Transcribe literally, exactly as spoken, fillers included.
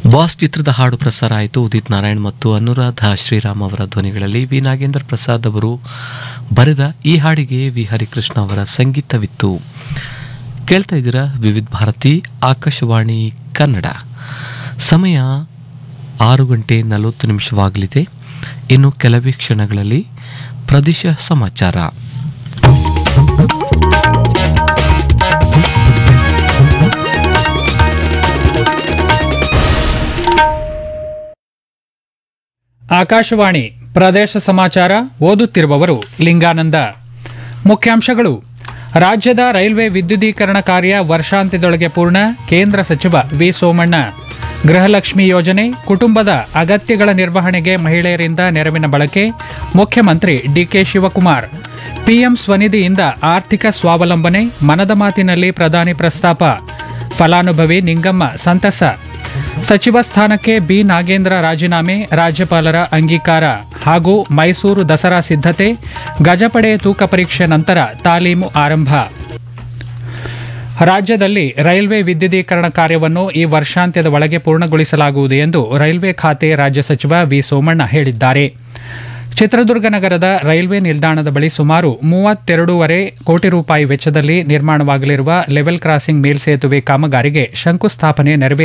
Boss ಚಿತ್ರದ ಹಾಡು ಪ್ರಸಾರ ಆಯಿತು. ಉದಿತ್ ನಾರಾಯಣ್ ಮತ್ತು ಅನುರಾಧ ಶ್ರೀರಾಮ್ ಅವರ ಧ್ವನಿಗಳಲ್ಲಿ ವಿ ನಾಗೇಂದ್ರ ಪ್ರಸಾದ್ ಅವರು ಬರೆದ ಈ ಹಾಡಿಗೆ ವಿ ಹರಿಕೃಷ್ಣ ಅವರ ಸಂಗೀತವಿತ್ತು. ಕೇಳ್ತಾ ಇದ್ದೀರಾ ವಿವಿಧ ಭಾರತಿ ಆಕಾಶವಾಣಿ ಕನ್ನಡ. ಸಮಯ ಆರು ಗಂಟೆ ನಲವತ್ತು ನಿಮಿಷವಾಗಲಿದೆ. ಇನ್ನು ಕೆಲವೇ ಕ್ಷಣಗಳಲ್ಲಿ ಪ್ರದೇಶ ಸಮಾಚಾರ. ಆಕಾಶವಾಣಿ ಪ್ರದೇಶ ಸಮಾಚಾರ ಓದುತ್ತಿರುವವರು ಲಿಂಗಾನಂದ. ಮುಖ್ಯಾಂಶಗಳು: ರಾಜ್ಯದ ರೈಲ್ವೆ ವಿದ್ಯುದೀಕರಣ ಕಾರ್ಯ ವರ್ಷಾಂತ್ಯದೊಳಗೆ ಪೂರ್ಣ, ಕೇಂದ್ರ ಸಚಿವ ವಿ ಸೋಮಣ್ಣ. ಗೃಹಲಕ್ಷ್ಮಿ ಯೋಜನೆ, ಕುಟುಂಬದ ಅಗತ್ಯಗಳ ನಿರ್ವಹಣೆಗೆ ಮಹಿಳೆಯರಿಂದ ನೆರವಿನ ಬಳಕೆ, ಮುಖ್ಯಮಂತ್ರಿ ಡಿಕೆ ಶಿವಕುಮಾರ್. ಪಿಎಂ ಸ್ವನಿಧಿಯಿಂದ ಆರ್ಥಿಕ ಸ್ವಾವಲಂಬನೆ, ಮನದ ಮಾತಿನಲ್ಲಿ ಪ್ರಧಾನಿ ಪ್ರಸ್ತಾಪ. ಫಲಾನುಭವಿ ನಿಂಗಮ್ಮ ಸಂತಸ. ಸಚಿವ ಸ್ಥಾನಕ್ಕೆ ಬಿ ನಾಗೇಂದ್ರ ರಾಜೀನಾಮೆ, ರಾಜ್ಯಪಾಲರ ಅಂಗೀಕಾರ. ಹಾಗೂ ಮೈಸೂರು ದಸರಾ ಸಿದ್ಧತೆ, ಗಜಪಡೆ ತೂಕ ಪರೀಕ್ಷೆ ನಂತರ ತಾಲೀಮು ಆರಂಭ. ರಾಜ್ಯದಲ್ಲಿ ರೈಲ್ವೆ ವಿದ್ಯುದೀಕರಣ ಕಾರ್ಯವನ್ನು ಈ ವರ್ಷಾಂತ್ಯದ ಒಳಗೆ ಪೂರ್ಣಗೊಳಿಸಲಾಗುವುದು ಎಂದು ರೈಲ್ವೆ ಖಾತೆ ರಾಜ್ಯ ಸಚಿವ ವಿ ಸೋಮಣ್ಣ ಹೇಳಿದ್ದಾರೆ. ಚಿತ್ರದುರ್ಗ ನಗರದ ರೈಲ್ವೆ ನಿಲ್ದಾಣದ ಬಳಿ ಸುಮಾರು ಮೂವತ್ತೆರಡೂವರೆ ಕೋಟಿ ರೂಪಾಯಿ ವೆಚ್ಚದಲ್ಲಿ ನಿರ್ಮಾಣವಾಗಲಿರುವ ಲೆವೆಲ್ ಕ್ರಾಸಿಂಗ್ ಮೇಲ್ಸೇತುವೆ ಕಾಮಗಾರಿಗೆ ಶಂಕುಸ್ಥಾಪನೆ ನೆರವೇರಿಸಲಾಗಿದೆ.